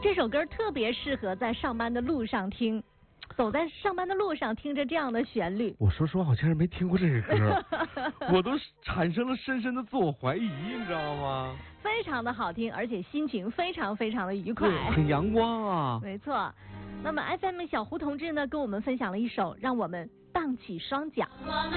这首歌特别适合在上班的路上听。走在上班的路上，听着这样的旋律， 我说实话，好像是没听过这个歌，我都产生了深深的自我怀疑，你知道吗？ 非常的好听，而且心情非常非常的愉快， 很阳光啊。 没错。那么 FM 小胡同志呢，跟我们分享了一首让我们荡起双桨。我们